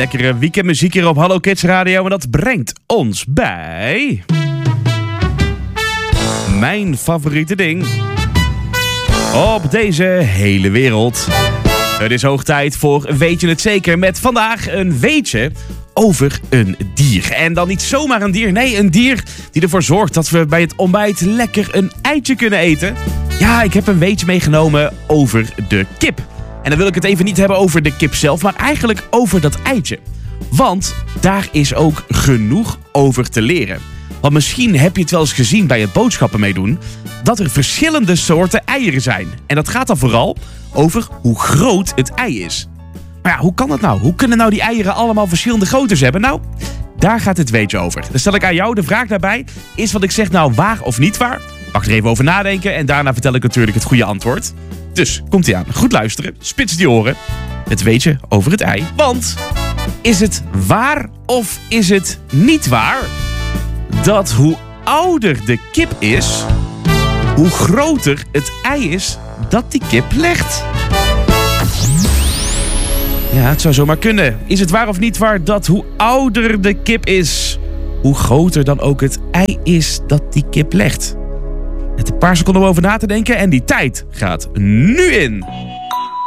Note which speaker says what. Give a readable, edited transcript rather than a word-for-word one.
Speaker 1: lekkere weekendmuziek hier op Hallo Kids Radio. En dat brengt ons bij... mijn favoriete ding op deze hele wereld. Het is hoog tijd voor Weet je het zeker? Met vandaag een weetje over een dier. En dan niet zomaar een dier. Nee, een dier die ervoor zorgt dat we bij het ontbijt lekker een eitje kunnen eten. Ja, ik heb een weetje meegenomen over de kip. En dan wil ik het even niet hebben over de kip zelf, maar eigenlijk over dat eitje. Want daar is ook genoeg over te leren. Want misschien heb je het wel eens gezien bij het boodschappen meedoen, dat er verschillende soorten eieren zijn. En dat gaat dan vooral over hoe groot het ei is. Maar ja, hoe kan dat nou? Hoe kunnen nou die eieren allemaal verschillende groottes hebben? Nou, daar gaat het weetje over. Dan stel ik aan jou de vraag daarbij. Is wat ik zeg nou waar of niet waar? Mag er even over nadenken en daarna vertel ik natuurlijk het goede antwoord. Dus, komt-ie aan. Goed luisteren. Spits die oren. Het weetje over het ei. Want, is het waar of is het niet waar dat hoe ouder de kip is, hoe groter het ei is dat die kip legt? Ja, het zou zomaar kunnen. Is het waar of niet waar dat hoe ouder de kip is, hoe groter dan ook het ei is dat die kip legt? Met een paar seconden om over na te denken en die tijd gaat nu in.